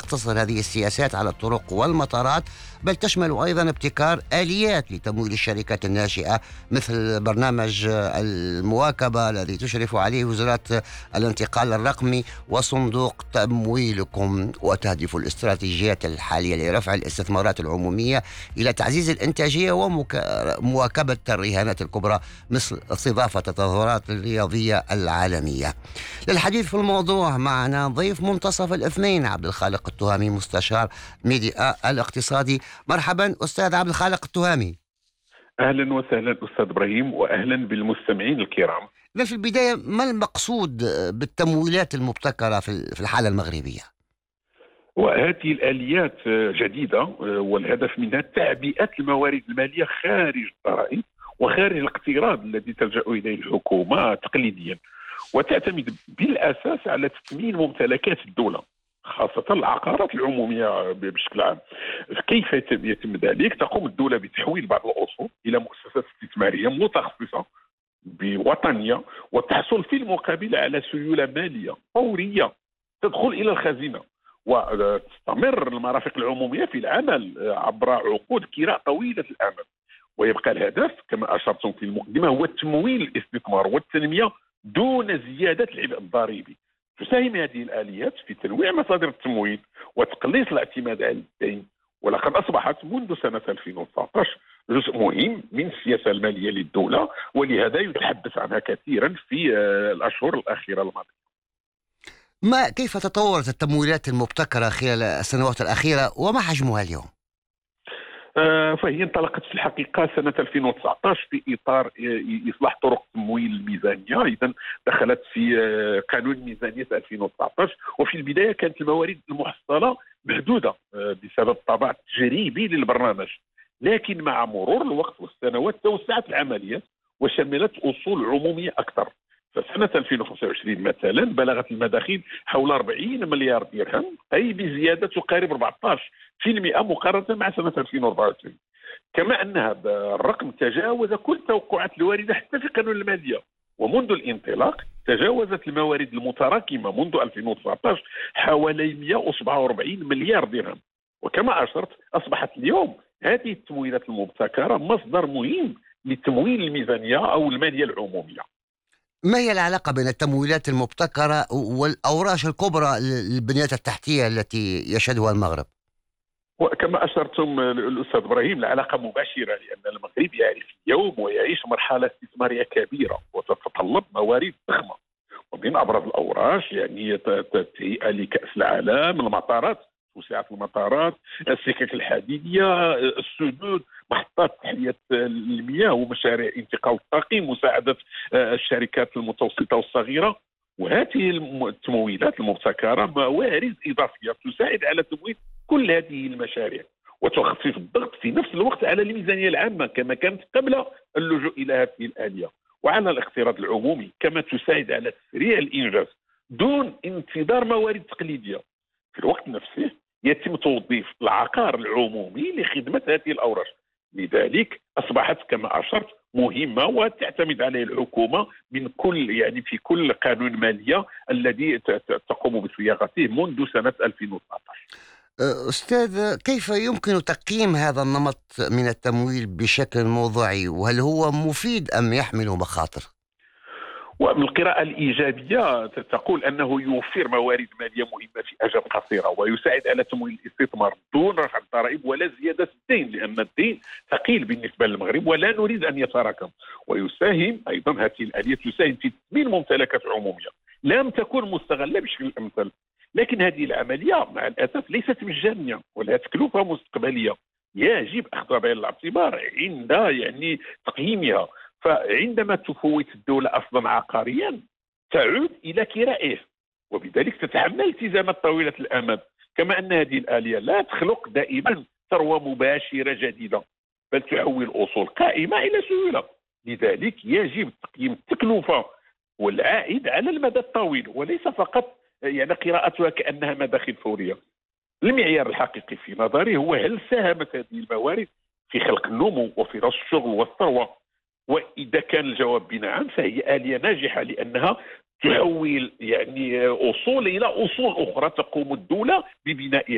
تقتصر هذه السياسات على الطرق والمطارات، بل تشمل أيضا ابتكار آليات لتمويل الشركات الناشئة، مثل برنامج المواكبة الذي تشرف عليه وزارة الانتقال الرقمي وصندوق تمويلكم. وتهدف الاستراتيجيات الحالية لرفع الاستثمارات العمومية إلى تعزيز الإنتاجية ومواكبة الرهانات الكبرى، مثل استضافة التظاهرات الرياضية العالمية. للحديث في الموضوع معنا ضيف منتصف الاثنين عبد الخالق التهامي، مستشار ميديا الاقتصادي. مرحبا أستاذ عبد الخالق التهامي. أهلا وسهلا أستاذ إبراهيم، وأهلا بالمستمعين الكرام. في البداية، ما المقصود بالتمويلات المبتكرة في الحالة المغربية؟ وهذه الآليات جديدة، والهدف منها تعبئة الموارد المالية خارج الضرائب وخارج الاقتراض الذي تلجأ إليه الحكومة تقليديا، وتعتمد بالأساس على تثمين ممتلكات الدولة، خاصة العقارات العمومية بشكل عام. كيف يتم ذلك؟ تقوم الدولة بتحويل بعض الأصول إلى مؤسسات استثمارية متخصصة بوطنية، وتحصل في المقابل على سيولة مالية فورية تدخل إلى الخزينة، وتستمر المرافق العمومية في العمل عبر عقود كراء طويلة الأمد. ويبقى الهدف كما أشرتم في المقدمة هو تمويل الاستثمار والتنمية دون زيادة العبء الضريبي. تساهم هذه الآليات في تنويع مصادر التمويل وتقليص الاعتماد على الدين، ولقد أصبحت منذ سنة 2019 جزء مهم من السياسة المالية للدولة، ولهذا يتحدث عنها كثيرا في الأشهر الأخيرة الماضية. كيف تطورت التمويلات المبتكرة خلال السنوات الأخيرة وما حجمها اليوم؟ فهي انطلقت في الحقيقة سنة 2019 في إطار إصلاح طرق تمويل الميزانية. إذن دخلت في قانون ميزانية 2019، وفي البداية كانت الموارد المحصلة محدودة بسبب الطابع التجريبي للبرنامج، لكن مع مرور الوقت والسنوات توسعت العمليات وشملت أصول عمومية أكثر. فسنة 2025 مثلا بلغت المداخيل حول 40 مليار درهم، أي بزيادة تقارب 14% مقارنة مع سنة 2024. كما أن هذا الرقم تجاوز كل التوقعات الواردة حتى في قانون المالية، ومنذ الانطلاق تجاوزت الموارد المتراكمة منذ 2019 حوالي 147 مليار درهم. وكما أشرت، أصبحت اليوم هذه التمويلات المبتكرة مصدر مهم لتمويل الميزانية أو المالية العمومية. ما هي العلاقة بين التمويلات المبتكرة والأوراش الكبرى للبنيات التحتية التي يشهدها المغرب؟ وكما أشرتم الأستاذ إبراهيم، العلاقة مباشرة، لأن المغرب يعرف اليوم ويعيش مرحلة استثمارية كبيرة وتتطلب موارد ضخمة، ومن أبرز الأوراش يعني التهيئة لكأس العالم، المطارات، توسعة المطارات، السكك الحديدية، السدود، محطات تحلية المياه، ومشاريع انتقال الطاقم، مساعدة الشركات المتوسطة والصغيرة. وهذه التمويلات المبتكرة موارد إضافية تساعد على تمويل كل هذه المشاريع وتخفف الضغط في نفس الوقت على الميزانية العامة كما كانت قبل اللجوء إلى هذه الآلية، وعلى الاقتراض العمومي، كما تساعد على تسريع الإنجاز دون انتظار موارد تقليدية. في الوقت نفسه يتم توظيف العقار العمومي لخدمة هذه الأوراش، لذلك أصبحت كما أشرت مهمة وتعتمد عليه الحكومة من كل في كل قانون مالية الذي تقوم بصياغته منذ سنة 2019. أستاذ، كيف يمكن تقييم هذا النمط من التمويل بشكل موضوعي، وهل هو مفيد أم يحمل مخاطر؟ ومن القراءة الإيجابية تقول أنه يوفر موارد مالية مهمة في أجل قصيرة، ويساعد على تمويل الاستثمار دون رفع الضرائب ولا زيادة الدين، لأن الدين ثقيل بالنسبة للمغرب ولا نريد أن يتراكم. ويساهم أيضا هذه الآلية تساهم في تثمين ممتلكات عمومية لم تكن مستغلة بشكل أمثل، لكن هذه العملية مع الأسف ليست مجانية ولها تكلفة مستقبلية يجب أخذها بعين الاعتبار عند تقييمها. فعندما تفوت الدولة أصلا عقاريا تعود إلى كرائه، وبذلك تتحمل التزامات طويلة الأمد. كما أن هذه الآلية لا تخلق دائما ثروة مباشرة جديدة، بل تحول أصول قائمة إلى سيولة. لذلك يجب تقييم التكلفة والعائد على المدى الطويل، وليس فقط قراءتها كأنها مداخل فورية. المعيار الحقيقي في نظري هو هل ساهمت هذه الموارد في خلق النمو وفرص الشغل والثروة. وإذا كان الجواب بنعم فهي آلية ناجحة، لأنها تحول أصول إلى أصول أخرى تقوم الدولة ببنائها.